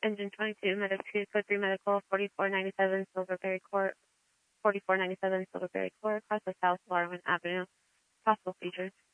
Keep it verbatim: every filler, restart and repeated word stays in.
Engine twenty-two, Medic two, Code three Medical, forty-four ninety-seven Silverberry Court, forty-four ninety-seven Silverberry Court, across the South Larwin Avenue. Possible features.